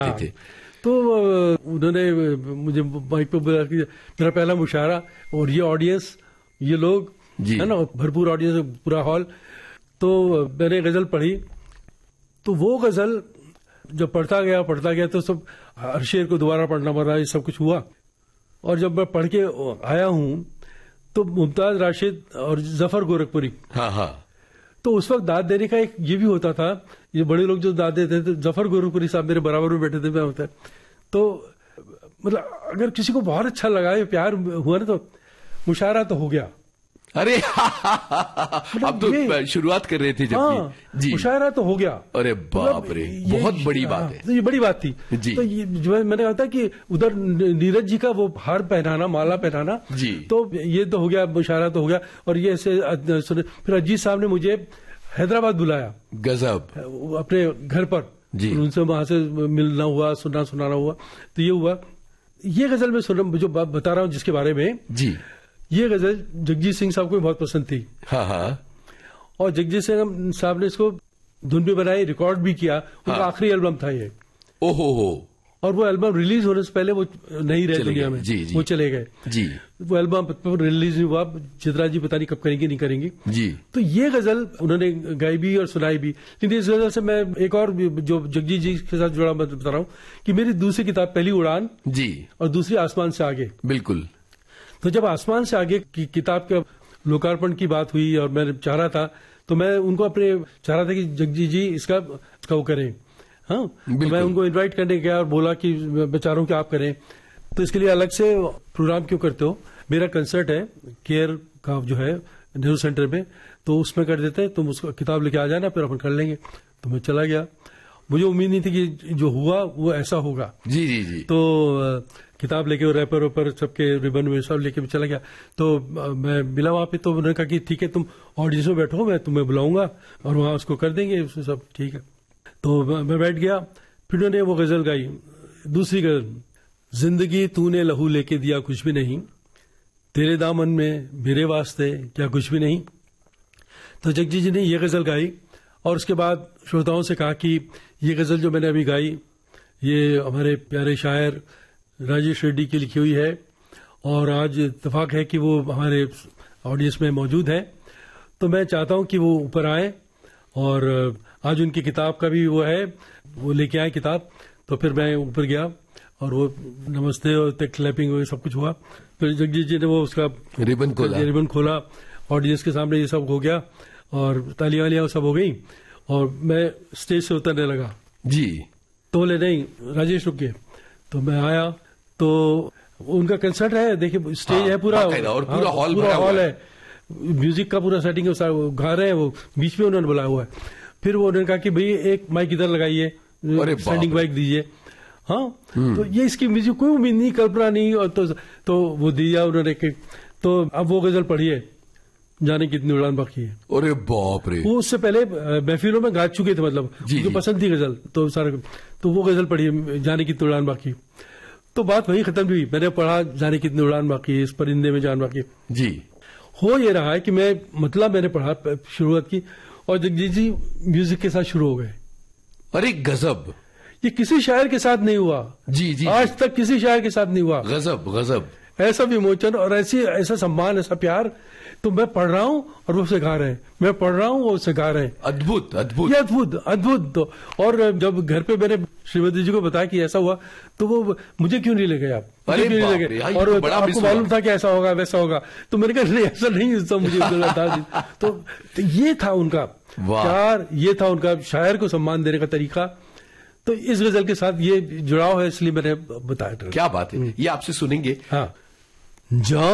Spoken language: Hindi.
थे। तो उन्होंने मुझे माइक पे बोला कि मेरा पहला मुशायरा और ये ऑडियंस, ये लोग, है ना, भरपूर ऑडियंस, पूरा हॉल। तो मैंने गजल पढ़ी, तो वो गजल जब पढ़ता गया तो सब हर शेर को दोबारा पढ़ना पड़ा, ये सब कुछ हुआ। और जब मैं पढ़ के आया हूं तो मुमताज राशिद और जफर गोरखपुरी, हाँ, तो उस वक्त दाद देने का एक ये भी होता था, ये बड़े लोग जो दाद देते थे, तो जफर गोरखपुरी साहब मेरे बराबर में बैठे थे, मैं होता है। तो मतलब अगर किसी को बहुत अच्छा लगा, ये प्यार हुआ ना, तो मुशायरा तो हो गया। अरे अब तो शुरुआत कर रहे थे जब। हाँ, जी, मुशायरा तो हो गया। अरे बाप रे, बहुत बड़ी बात है। तो ये बड़ी बात थी जी। तो ये जो मैंने कहा था कि उधर नीरज जी का वो हार पहनाना, माला पहनाना जी, तो ये तो हो गया, मुशायरा तो हो गया। और ये ऐसे फिर अजीत साहब ने मुझे हैदराबाद बुलाया, गजब, अपने घर पर जी। उनसे वहां से मिलना हुआ, सुनाना हुआ। तो ये हुआ, ये गजल में जो बता रहा हूँ जिसके बारे में जी, ये गजल जगजीत सिंह साहब को बहुत पसंद थी। हाँ, और जगजीत सिंह साहब ने इसको धुन भी बनाई, रिकॉर्ड भी किया। उनका आखिरी एल्बम था ये। ओहो। और वो एल्बम रिलीज होने से पहले वो नहीं रहे दुनिया में, जी, वो चले गए जी। वो एल्बम रिलीज नहीं हुआ, चित्रा जी पता नहीं कब करेंगी, नहीं करेंगी जी। तो ये गजल उन्होंने गाई भी और सुनाई भी। लेकिन इस गजल से मैं एक और जो जगजीत जी के साथ जुड़ा मैं बता रहा हूँ कि मेरी दूसरी किताब, पहली उड़ान जी और दूसरी आसमान से आगे। बिल्कुल। तो जब आसमान से आगे की किताब के लोकार्पण की बात हुई और मैं चाह रहा था, तो मैं उनको चाह रहा था कि जगजीत जी इसका वो करें। हाँ, तो मैं उनको इनवाइट करने गया और बोला कि मैं चाह रहा हूं कि आप करें। तो इसके लिए अलग से प्रोग्राम क्यों करते हो, मेरा कंसर्ट है केयर का जो है नेहरू सेंटर में, तो उसमें कर देते हैं, तुम उसको किताब लेके आ जाना, फिर अपन कर लेंगे। तो मैं चला गया, मुझे उम्मीद नहीं थी कि जो हुआ वो ऐसा होगा। जी जी जी। तो किताब लेके रैपर ऊपर सबके रिबन में सब लेके चला गया। तो मैं मिला वहां पे, तो उन्होंने कहा कि ठीक है, तुम ऑडियंस में बैठो, मैं तुम्हें बुलाऊंगा और वहां उसको कर देंगे सब, ठीक है। तो मैं बैठ गया, फिर उन्होंने वो गजल गाई, दूसरी गजल, जिंदगी तूने लहू लेके दिया कुछ भी नहीं, तेरे दामन में मेरे वास्ते क्या कुछ भी नहीं। तो जगजीत जी ने ये गजल गाई और उसके बाद श्रोताओं से कहा कि ये गजल जो मैंने अभी गाई, ये हमारे प्यारे शायर राजेश रेड्डी की लिखी हुई है और आज इत्तेफाक है कि वो हमारे ऑडियंस में मौजूद है। तो मैं चाहता हूं कि वो ऊपर आए और आज उनकी किताब का भी वो है, वो लेके आए किताब। तो फिर मैं ऊपर गया और वो नमस्ते और क्लैपिंग सब कुछ हुआ। फिर जगजीत जी ने वो उसका रिबन खोला, ऑडियंस के सामने ये सब हो गया और तालियां वालियां सब हो गई और मैं स्टेज से उतरने लगा जी। तो बोले नहीं राजेश रुकिए। तो मैं आया, तो उनका कंसर्ट है, देखिए स्टेज है पूरा और पूरा हॉल है, म्यूजिक का पूरा सेटिंग है, गा रहे हैं, वो बीच में उन्होंने बुलाया हुआ है। फिर वो उन्होंने कहा कि भाई एक माइक इधर लगाइए, स्टैंडिंग माइक दीजिए। हाँ, तो ये इसकी म्यूजिक कोई उम्मीद नहीं, कल्पना नहीं, और तो वो दिया उन्होंने। तो अब वो गजल पढ़िए, जाने कितनी उड़ान बाकी है। अरे बाप रे, वो उससे पहले महफिलों में गा चुके थे, मतलब जो पसंद थी गजल, तो सारा, तो वो गजल पढ़िए, जाने कितनी उड़ान बाकी। तो बात वही खत्म हुई, मैंने पढ़ा जाने कितनी उड़ान बाकी, इस परिंदे में जान बाकी जी। हो ये रहा है कि मैंने पढ़ा शुरुआत की और जगजीत जी म्यूजिक के साथ शुरू हो गए। अरे गजब, ये किसी शायर के साथ नहीं हुआ जी जी, आज तक किसी शायर के साथ नहीं हुआ। गजब गजब, ऐसा विमोचन और ऐसा सम्मान, ऐसा प्यार। तो मैं पढ़ रहा हूं और वो सिखा रहे हैं, मैं पढ़ रहा हूं वो सिखा रहे हैं। अद्भुत अद्भुत, ये अद्भुत। तो और जब घर पे मैंने श्रीमती जी को बताया कि ऐसा हुआ, तो वो मुझे क्यों नहीं ले गए आप, मुझे क्यों नहीं ले गए, और आपको मालूम था कि ऐसा होगा वैसा होगा। तो मैंने कहा नहीं, ऐसा नहीं, सब मुझे बता। तो ये था उनका प्यार, ये था उनका शायर को सम्मान देने का तरीका। तो इस गजल के साथ ये जुड़ाव है, इसलिए मैंने बताया। क्या बात है, ये आपसे सुनेंगे। हाँ,